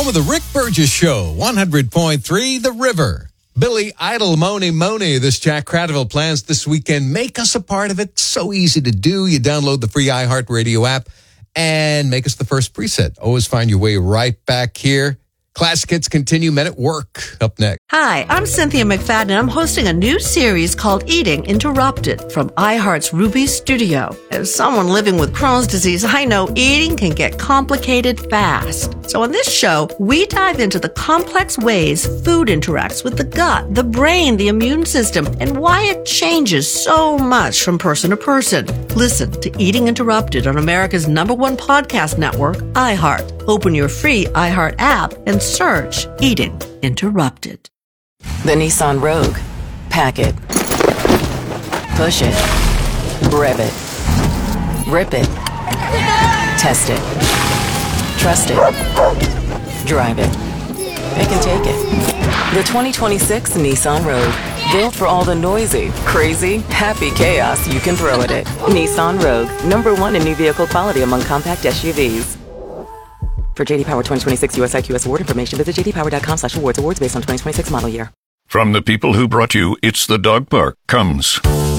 of the Rick Burgess Show, 100.3 The River. Billy Idol, Moni. This Jack Cradaville plans this weekend. Make us a part of it. So easy to do. You download the free iHeartRadio app and make us the first preset. Always find your way right back here. Classic Hits continue. Men at Work up next. Hi, I'm Cynthia McFadden, and I'm hosting a new series called Eating Interrupted from iHeart's Ruby Studio. As someone living with Crohn's disease, I know eating can get complicated fast. So on this show, we dive into the complex ways food interacts with the gut, the brain, the immune system, and why it changes so much from person to person. Listen to Eating Interrupted on America's #1 podcast network, iHeart. Open your free iHeart app and search Eating Interrupted. The Nissan Rogue. Pack it. Push it. Rev it. Rip it. Test it. Trust it. Drive it. It can take it. The 2026 Nissan Rogue. Built for all the noisy, crazy, happy chaos you can throw at it. Nissan Rogue. #1 in new vehicle quality among compact SUVs. For J.D. Power 2026 US IQS award information, visit jdpower.com/awards. Awards based on 2026 model year. From the people who brought you It's the Dog Park comes